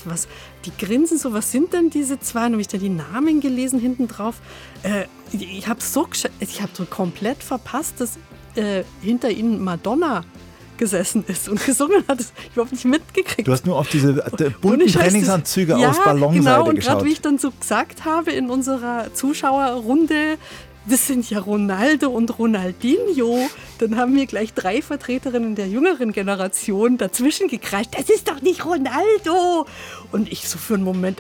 die grinsen so, was sind denn diese zwei? Und habe ich da die Namen gelesen hinten drauf. Ich habe so komplett verpasst, dass hinter ihnen Madonna gesessen ist und gesungen hat. Das ich überhaupt nicht mitgekriegt. Du hast nur auf diese bunten Trainingsanzüge aus Ballonseide genau, und geschaut. gerade wie ich dann so gesagt habe in unserer Zuschauerrunde, das sind ja Ronaldo und Ronaldinho, dann haben mir gleich 3 Vertreterinnen der jüngeren Generation dazwischen gekreischt, das ist doch nicht Ronaldo. Und ich so für einen Moment,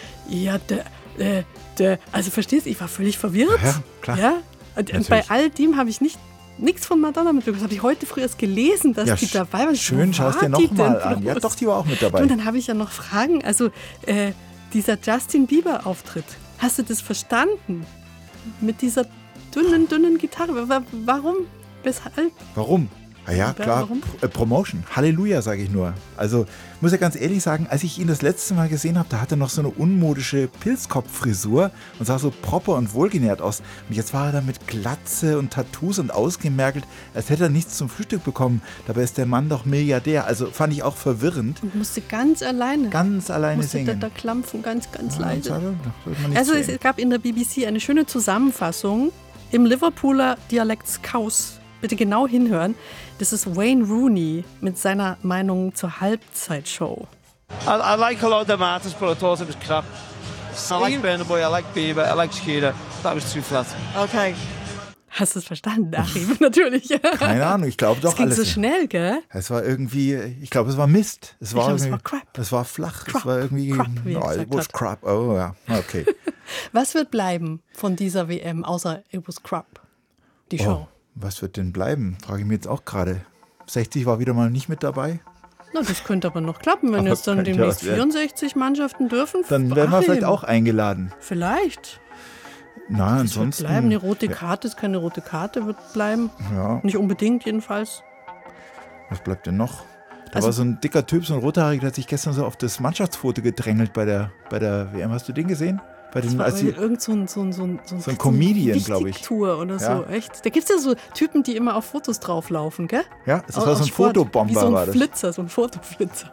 also verstehst du, ich war völlig verwirrt. Ja, klar. Ja? Und bei all dem habe ich nichts von Madonna mitbekommen. Das habe ich heute früh erst gelesen, dass die dabei war. Schön, schau es dir nochmal an. Ja, doch, die war auch mit dabei. Und dann habe ich ja noch Fragen. Also, dieser Justin Bieber-Auftritt, hast du das verstanden? Mit dieser dünnen Gitarre. Warum? Weshalb? Warum? Ja, klar, Promotion. Halleluja, sage ich nur. Also, muss ja ganz ehrlich sagen, als ich ihn das letzte Mal gesehen habe, da hatte er noch so eine unmodische Pilzkopffrisur und sah so proper und wohlgenährt aus. Und jetzt war er da mit Glatze und Tattoos und ausgemergelt, als hätte er nichts zum Frühstück bekommen. Dabei ist der Mann doch Milliardär. Also fand ich auch verwirrend. Und musste ganz alleine singen. Da klampfen, ganz leise. Also es gab in der BBC eine schöne Zusammenfassung im Liverpooler Dialekt Scouse. Bitte genau hinhören. Das ist Wayne Rooney mit seiner Meinung zur Halbzeitshow. I like a lot of them artists, but I thought it was crap. I like Burna Boy, I like Bieber, I like Shakira. That was too flat. Okay. Hast du es verstanden, Achim? Natürlich. Keine Ahnung, ich glaube doch alles. Es ging so schnell, gell? Es war irgendwie, ich glaube, es war Mist. Es war crap. Es war flach. Crap. Es war irgendwie, it was crap. Oh ja, okay. Was wird bleiben von dieser WM, außer it was crap? Die Show. Was wird denn bleiben? Frage ich mich jetzt auch gerade. 60 war wieder mal nicht mit dabei. Na, das könnte aber noch klappen, wenn jetzt dann demnächst 64 Mannschaften dürfen. Dann werden wir vielleicht auch eingeladen. Vielleicht. Na, das ansonsten. Wird bleiben. Eine rote Karte ist keine rote Karte, wird bleiben. Ja. Nicht unbedingt jedenfalls. Was bleibt denn noch? Da war so ein dicker Typ, so ein Rothaariger, der hat sich gestern so auf das Mannschaftsfoto gedrängelt bei der WM. Hast du den gesehen? Bei den, irgend so ein Comedian, glaube ich. Tour oder so, echt. Da gibt es ja so Typen, die immer auf Fotos drauflaufen, gell? Ja, das war so ein Fotobomber. Wie so ein Flitzer, so ein Fotoflitzer.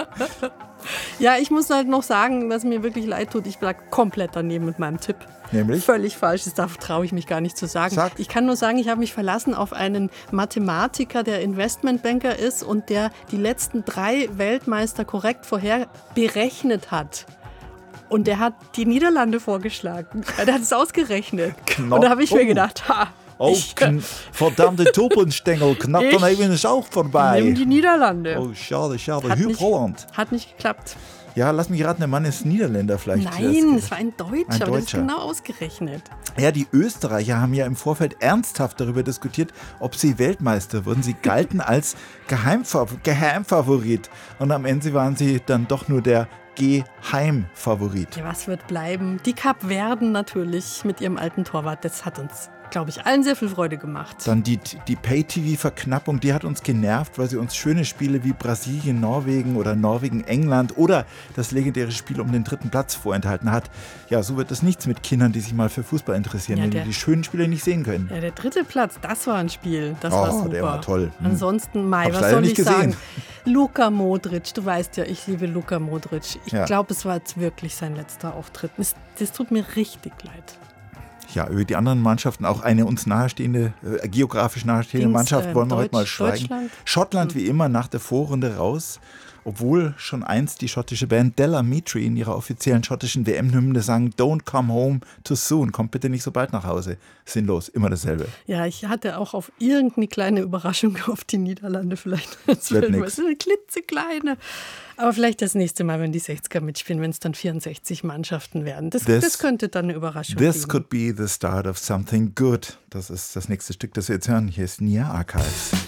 Ja, ich muss halt noch sagen, was mir wirklich leid tut, ich lag komplett daneben mit meinem Tipp. Nämlich? Völlig falsch, das traue ich mich gar nicht zu sagen. Sag. Ich kann nur sagen, ich habe mich verlassen auf einen Mathematiker, der Investmentbanker ist und der die letzten 3 Weltmeister korrekt vorher berechnet hat. Und der hat die Niederlande vorgeschlagen. Der hat es ausgerechnet. Und da habe ich mir gedacht, verdammte Tulpenstängel, knapp daneben ist auch vorbei. Nimm die Niederlande. Oh, schade. Holland. Hat nicht geklappt. Ja, lass mich raten, der Mann ist Niederländer vielleicht. Nein, es war ein Deutscher, aber das ist genau ausgerechnet. Ja, die Österreicher haben ja im Vorfeld ernsthaft darüber diskutiert, ob sie Weltmeister wurden. Sie galten als Geheimfavorit. Und am Ende waren sie dann doch nur der Geheimfavorit. Ja, was wird bleiben? Die Kapverden natürlich mit ihrem alten Torwart. Das hat uns, glaube ich, allen sehr viel Freude gemacht. Dann die Pay-TV-Verknappung, die hat uns genervt, weil sie uns schöne Spiele wie Brasilien, Norwegen oder Norwegen-England oder das legendäre Spiel um den 3. Platz vorenthalten hat. Ja, so wird es nichts mit Kindern, die sich mal für Fußball interessieren, wenn die die schönen Spiele nicht sehen können. Ja, der 3. Platz, das war ein Spiel. Das war super. Der war toll. Ansonsten, was soll ich sagen? Luka Modric, du weißt ja, ich liebe Luka Modric. Ich glaube, es war jetzt wirklich sein letzter Auftritt. Das tut mir richtig leid. Ja, über die anderen Mannschaften, auch eine uns nahestehende, geografisch nahestehende Mannschaft wollen wir heute mal schweigen. Schottland wie immer nach der Vorrunde raus, obwohl schon einst die schottische Band Della Mitri in ihrer offiziellen schottischen WM-Hymne sang Don't come home too soon, kommt bitte nicht so bald nach Hause. Sinnlos, immer dasselbe. Ja, ich hatte auch auf irgendeine kleine Überraschung gehofft, die Niederlande vielleicht. Das wird nichts. Eine klitzekleine. Aber vielleicht das nächste Mal, wenn die 60er mitspielen, wenn es dann 64 Mannschaften werden. Das könnte dann eine Überraschung sein. This could be the start of something good. Das ist das nächste Stück, das wir jetzt hören. Hier ist Nia Archives.